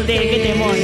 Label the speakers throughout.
Speaker 1: qué temor,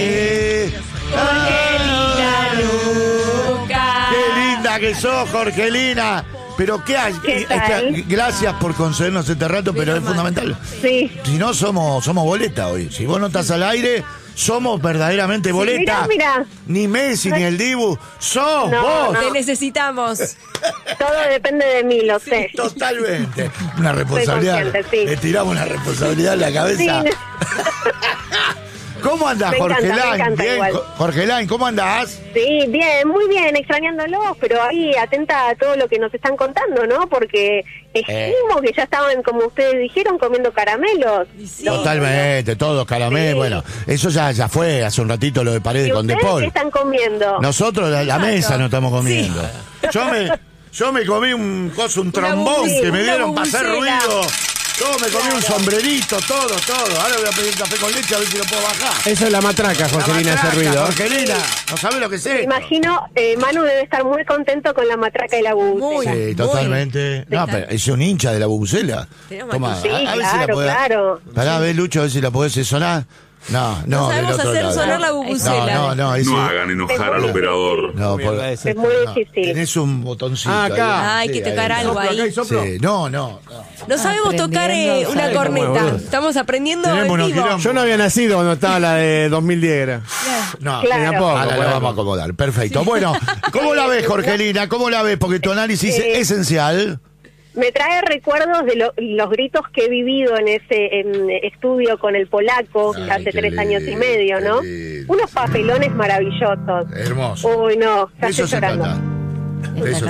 Speaker 2: Qué linda que sos, Jorgelina. Pero ¿qué hay?
Speaker 3: ¿Qué tal?
Speaker 2: Gracias por concedernos este rato, pero es fundamental.
Speaker 3: Sí.
Speaker 2: Si no, somos boleta hoy. Si vos no estás al aire, somos verdaderamente boleta.
Speaker 3: Mirá.
Speaker 2: Ni Messi ni el Dibu. ¡Sos
Speaker 3: No,
Speaker 2: vos!
Speaker 3: no.
Speaker 4: Te necesitamos.
Speaker 3: Todo depende de mí, lo sé.
Speaker 2: Totalmente. Una responsabilidad.
Speaker 3: consciente, sí.
Speaker 2: Le tiramos una responsabilidad en la cabeza.
Speaker 3: Sí.
Speaker 2: ¿Cómo andás,
Speaker 3: Me encanta,
Speaker 2: Jorge
Speaker 3: me
Speaker 2: Lain?
Speaker 3: encanta
Speaker 2: Bien,
Speaker 3: igual.
Speaker 2: Jorge Lain, ¿cómo andás?
Speaker 3: Sí, bien, muy bien, extrañándolos, pero ahí atenta a todo lo que nos están contando, ¿no? Porque estimo que ya estaban, como ustedes dijeron, comiendo caramelos.
Speaker 4: Sí.
Speaker 2: Totalmente, todos caramelos.
Speaker 3: Sí.
Speaker 2: Bueno, eso ya fue hace un ratito lo de Paredes
Speaker 3: ¿Y
Speaker 2: con De
Speaker 3: ustedes
Speaker 2: Paul.
Speaker 3: qué están comiendo?
Speaker 2: Nosotros la mesa no estamos comiendo.
Speaker 4: Sí.
Speaker 2: Yo me comí un trombón
Speaker 4: bubucela,
Speaker 2: que me dieron
Speaker 4: una
Speaker 2: para hacer
Speaker 4: bubucela.
Speaker 2: ruido. Yo me comí un sombrerito, todo. Ahora voy a pedir café con leche a ver si lo puedo bajar.
Speaker 5: Eso es la matraca, Jorgelina, ese
Speaker 2: matraca,
Speaker 5: ruido.
Speaker 2: Jorgelina, no sabés lo que es
Speaker 3: Me
Speaker 2: esto.
Speaker 3: imagino, Manu debe estar muy contento con la matraca y la bubucela.
Speaker 2: Sí, totalmente. No, pero es un hincha de la bubucela.
Speaker 4: Tenemos
Speaker 2: Toma,
Speaker 4: aquí.
Speaker 3: Sí,
Speaker 2: a ver si la
Speaker 3: claro,
Speaker 2: podés.
Speaker 3: claro.
Speaker 2: Pará, a ver, Lucho, a ver si la podés sonar. No,
Speaker 4: No
Speaker 2: del
Speaker 4: sabemos
Speaker 2: otro
Speaker 4: hacer
Speaker 2: lado.
Speaker 4: sonar la bubucela.
Speaker 2: No, ese-
Speaker 6: No hagan enojar al operador.
Speaker 2: No,
Speaker 5: Mierda
Speaker 2: por-
Speaker 5: ese.
Speaker 3: Es muy difícil.
Speaker 2: tenés un botoncito.
Speaker 5: Ah, acá.
Speaker 2: ahí.
Speaker 4: Hay
Speaker 2: Sí,
Speaker 4: que tocar
Speaker 2: ahí.
Speaker 4: algo ahí.
Speaker 2: Sí, no.
Speaker 4: No sabemos tocar
Speaker 1: Aprendiendo,
Speaker 4: una
Speaker 5: ¿sabe cómo es,
Speaker 4: corneta.
Speaker 5: boludo?
Speaker 4: Estamos aprendiendo
Speaker 2: Tenemos
Speaker 4: en
Speaker 2: unos
Speaker 4: vivo.
Speaker 2: quilombos.
Speaker 5: Yo no había nacido cuando estaba la de 2010. Era.
Speaker 2: No,
Speaker 3: Claro.
Speaker 5: Ni a poco,
Speaker 2: ahora la
Speaker 5: bueno.
Speaker 2: vamos a acomodar. Perfecto. Bueno, ¿cómo la ves, Jorgelina? ¿Cómo la ves? Porque tu análisis es esencial.
Speaker 3: Me trae recuerdos de los gritos que he vivido en ese estudio con el polaco
Speaker 2: Ay,
Speaker 3: hace
Speaker 2: qué
Speaker 3: 3 años y
Speaker 2: lindo,
Speaker 3: medio,
Speaker 2: qué
Speaker 3: ¿no?
Speaker 2: lindo.
Speaker 3: Unos papelones maravillosos.
Speaker 2: Hermoso.
Speaker 3: Uy, no,
Speaker 2: De
Speaker 3: ya
Speaker 2: eso
Speaker 3: estoy
Speaker 2: se
Speaker 3: llorando.
Speaker 2: trata. De eso